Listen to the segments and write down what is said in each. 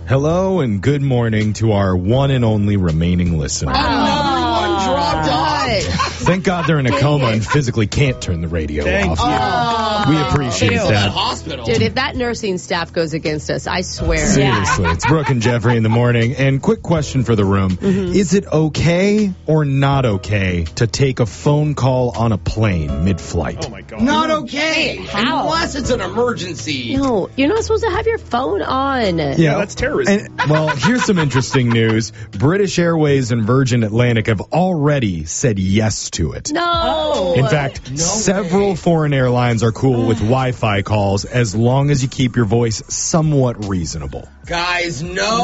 Hello and good morning to our one and only remaining listener. Everyone dropped off. Thank God they're in a coma and physically can't turn the radio off. We appreciate that. Hospital. Dude, if that nursing staff goes against us, I swear. Seriously, it's Brooke and Jeffrey in the morning. And quick question for the room. Is it okay or not okay to take a phone call on a plane mid-flight? Oh, my God. Not okay. How? Unless it's an emergency. No, you're not supposed to have your phone on. Yeah, that's terrorism. And, well, here's some interesting news. British Airways and Virgin Atlantic have already said yes to it. No. In fact, several foreign airlines are cool with Wi-Fi calls as long as you keep your voice somewhat reasonable. Guys,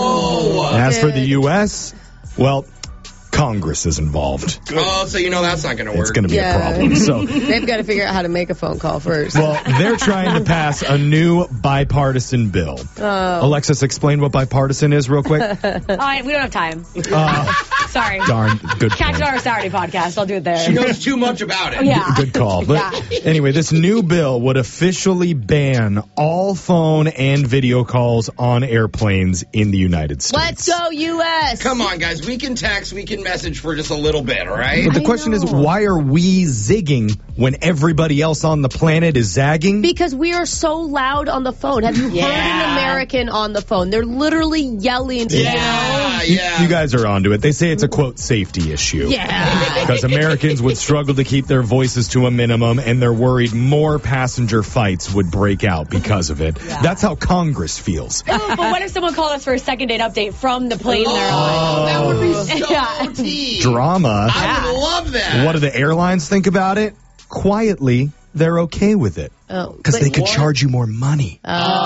no. As for the U.S., well, Congress is involved. Oh, so you know that's not going to work. It's going to be a problem. So, They've got to figure out how to make a phone call first. well, they're trying to pass a new bipartisan bill. Alexis, explain what bipartisan is real quick. We don't have time. Sorry. Darn, good Catch point. it on our Saturday podcast. I'll do it there. She knows too much about it. Yeah. Good call. But anyway, this new bill would officially ban all phone and video calls on airplanes in the United States. Let's go, U.S. Come on, guys. We can text, we can message for just a little bit, all right? But the question is, why are we zigging when everybody else on the planet is zagging? Because we are so loud on the phone. Have you heard an American on the phone? They're literally yelling to You guys are onto it. They say it's a, quote, safety issue. Yeah. Because Americans would struggle to keep their voices to a minimum, and they're worried more passenger fights would break out because of it. Yeah. That's how Congress feels. But what if someone called us for a second date update from the plane they're on? That would be so Yeah. tea. Drama. I would love that. What do the airlines think about it? Quietly, they're okay with it. Because they could charge you more money.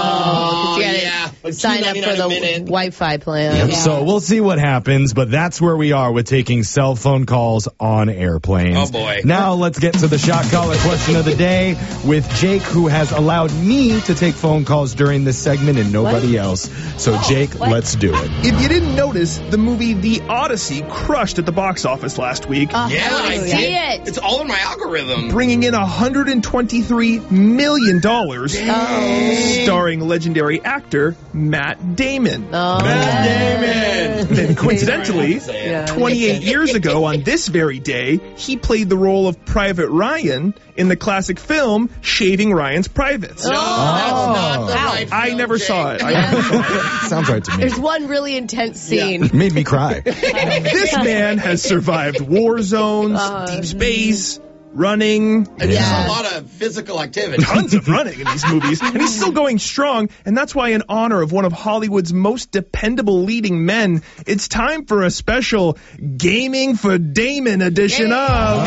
Oh, you gotta yeah. Like sign up $2.99 for a the minute. Wi-Fi plan. So we'll see what happens, but that's where we are with taking cell phone calls on airplanes. Oh, boy. Now let's get to the shot collar question of the day with Jake, who has allowed me to take phone calls during this segment and nobody else. So Jake, let's do it. If you didn't notice, the movie The Odyssey crushed at the box office last week, Yeah, I see did. it. It's all in my algorithm. bringing in $123 million, starring legendary actor Matt Damon. Matt Damon. And coincidentally, Yeah. 28 years ago on this very day, he played the role of Private Ryan in the classic film Shaving Ryan's Privates. No, that's not the right I film, never Jake. saw it. Sounds right to me. There's one really intense scene. Made me cry. This man has survived war zones, deep space, running, And just a lot of physical activity. tons of running in these movies, and he's still going strong, and that's why in honor of one of Hollywood's most dependable leading men, it's time for a special Gaming for Damon edition of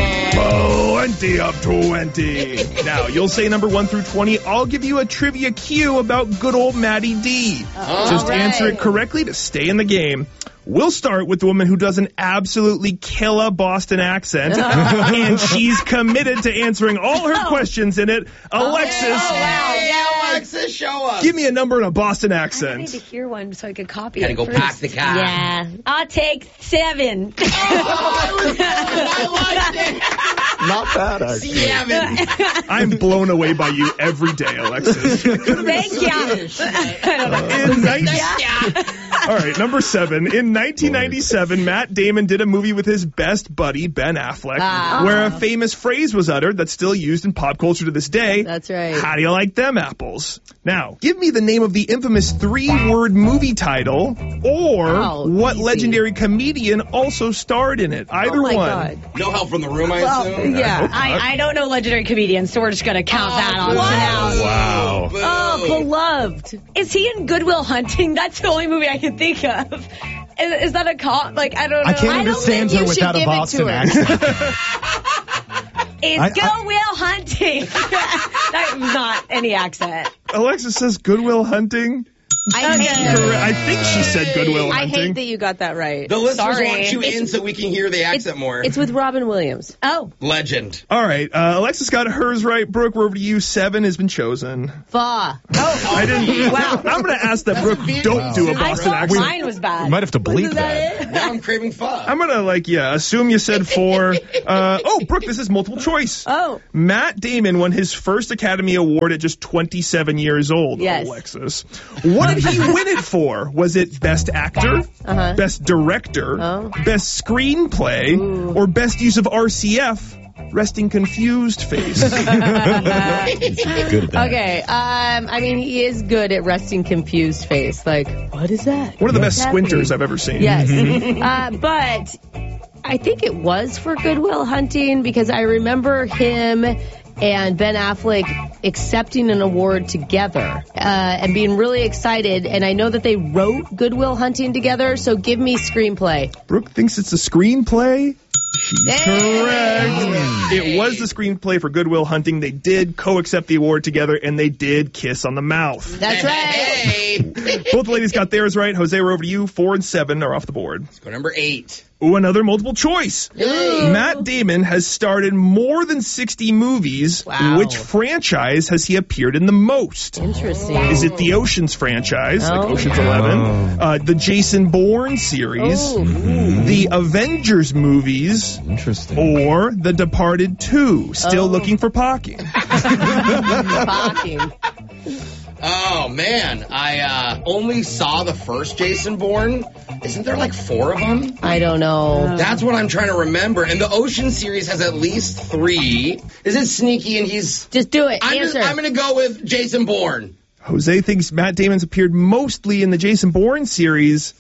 20 of 20. Now, you'll say number 1 through 20. I'll give you a trivia cue about good old Matty D. Just answer it correctly to stay in the game. We'll start with the woman who does an absolutely killer Boston accent, and she's committed to answering all her questions in it. Alexis, Yeah, Alexis, show us. give me a number in a Boston I need accent. to hear one so I could copy Gotta it. go first. pack the car. Yeah. I'll take 7. I liked it. Not bad, actually. Seven. I'm blown away by you every day, Alexis. Thank you. All right, number 7. In 1997, Matt Damon did a movie with his best buddy, Ben Affleck, where a famous phrase was uttered that's still used in pop culture to this day. That's right. How do you like them apples? Now, give me the name of the infamous 3-word movie title, or what easy. legendary comedian also starred in it. Either Oh my one. God. No help from the room, I assume? Yeah. I don't know legendary comedians, so we're just going to count that on for now. Wow. Boo. Oh, beloved. Is he in Good Will Hunting? That's the only movie I can think of. Is that a cop? Like, I don't know. I can't understand think her you should without a give it to Boston her. accent. It's Good Will Hunting. That was not any accent. Alexis says Goodwill Hunting. I think she said Goodwill I Hunting. hate that you got that right. The listeners Sorry. want you in so we can hear the accent more. It's with Robin Williams. Oh. Legend. All right, Alexis got hers right. Brooke, we're over to you. 7 has been chosen. Fa. I didn't. Wow. I'm going to ask that Brooke don't do a I Boston thought accent. mine was bad. You might have to bleep Wasn't that. it? Now I'm craving pho. I'm going to, assume you said 4. Brooke, this is multiple choice. Oh. Matt Damon won his first Academy Award at just 27 years old, Yes. Alexis. What What did he win it for? Was it Best Actor, Best Director, Best Screenplay, or Best Use of RCF? Resting confused face. Good at that. Okay, I mean, he is good at resting confused face. Like, what is that? One of the best squinters I've ever seen. Yes. But I think it was for Good Will Hunting because I remember him and Ben Affleck accepting an award together and being really excited. And I know that they wrote Good Will Hunting together, so give me screenplay. Brooke thinks it's a screenplay. She's correct. It was the screenplay for Good Will Hunting. They did co-accept the award together, and they did kiss on the mouth. That's right. Hey. Both ladies got theirs right. Jose, we're over to you. 4 and 7 are off the board. Let's go number 8. Ooh, another multiple choice. Matt Damon has starred in more than 60 movies. Wow. Which franchise has he appeared in the most? Interesting. Is it the Ocean's franchise, like Ocean's 11, the Jason Bourne series, the Avengers movies, Interesting. or The Departed 2? Still looking for Parking. Parking. Oh, man. I only saw the first Jason Bourne. Isn't there like 4 of them? I don't know. That's what I'm trying to remember. And the Ocean series has at least 3. Is it sneaky and he's... Just do it. I'm Answer. going to go with Jason Bourne. Jose thinks Matt Damon's appeared mostly in the Jason Bourne series.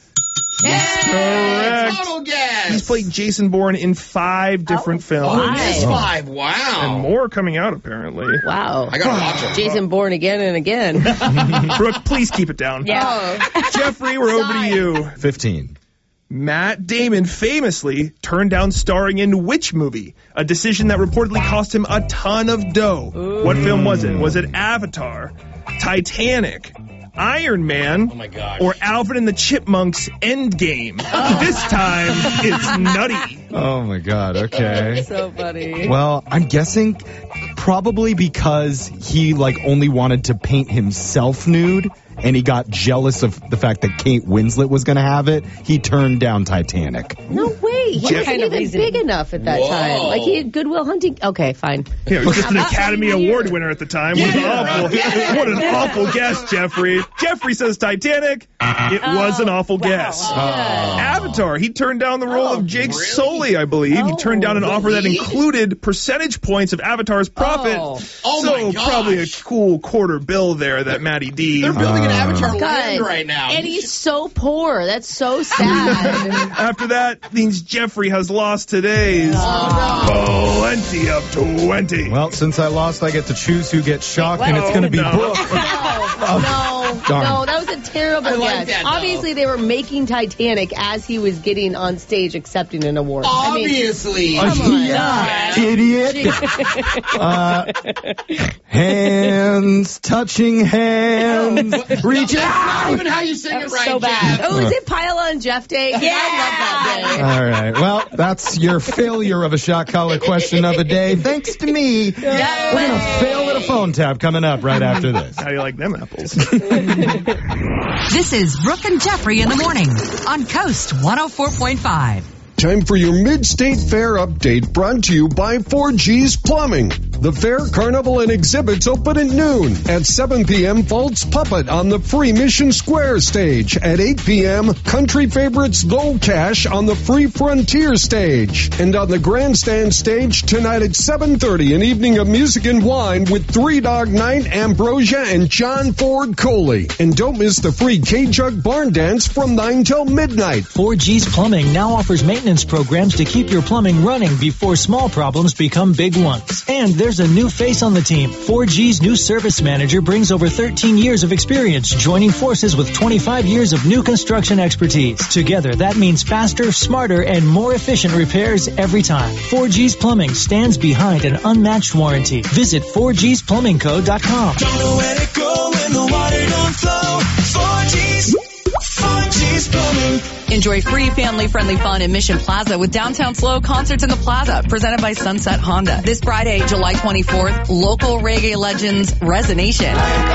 Correct. Total guess. He's played Jason Bourne in 5 different films. Oh, it is 5. Wow. And more coming out, apparently. Wow. I got to watch it. Jason Bourne again and again. Brooke, please keep it down. Jeffrey, we're over to you. 15. Matt Damon famously turned down starring in which movie? A decision that reportedly cost him a ton of dough. What film was it? Was it Avatar, Titanic, Iron Man, Oh, my gosh. or Alvin and the Chipmunks Endgame? This time, it's Nutty. Oh, my God. Okay. So funny. Well, I'm guessing probably because he, only wanted to paint himself nude, and he got jealous of the fact that Kate Winslet was going to have it. He turned down Titanic. No way. He wasn't kind of even reason. big enough at that Whoa. time. Like, he had Good Will Hunting. Okay, fine. Yeah, he was just an Academy Award winner at the time. What an awful guess, Jeffrey. Jeffrey says Titanic. It was an awful guess. Avatar. He turned down the role of Jake really? Sully, I believe. He turned down an offer that included percentage points of Avatar's profit. Oh, so my gosh. probably a cool quarter bill there that Matty D. They're building an Avatar God. land right now. And he's so poor. That's so sad. After that means Jeffrey has lost today's plenty of 20. Well, since I lost, I get to choose who gets shocked, and it's going to be no. Brooke. Darn. No, that was a terrible I like guess. that, though. Obviously, they were making Titanic as he was getting on stage accepting an award. Obviously. Yeah, idiot. Hands, touching hands, reach Not out. even how you sing it right, so bad. Jeff. Oh, is it Pila and Jeff Day? Yeah. I love that day. All right. Well, that's your failure of a shot collar question of the day. Thanks to me. We're going to fail at a phone tap coming up right after this. How do you like them apples? This is Brooke and Jeffrey in the morning on Coast 104.5. Time for your Mid-State Fair update brought to you by 4G's Plumbing. The fair, carnival, and exhibits open at noon. At 7 p.m., Falt's Puppet on the free Mission Square stage. At 8 p.m., country favorites Gold Cash on the free Frontier stage. And on the Grandstand stage tonight at 7:30, an evening of music and wine with Three Dog Night, Ambrosia, and John Ford Coley. And don't miss the free K-Jug Barn Dance from 9 till midnight. 4G's Plumbing now offers maintenance programs to keep your plumbing running before small problems become big ones. And there's a new face on the team. 4G's new service manager brings over 13 years of experience, joining forces with 25 years of new construction expertise. Together, that means faster, smarter, and more efficient repairs every time. 4G's Plumbing stands behind an unmatched warranty. Visit 4gsplumbingco.com. Don't know where to go when the water don't flow. 4G's Plumbing. Enjoy free family-friendly fun in Mission Plaza with Downtown Slow Concerts in the Plaza, presented by Sunset Honda. This Friday, July 24th, local reggae legends Resonation.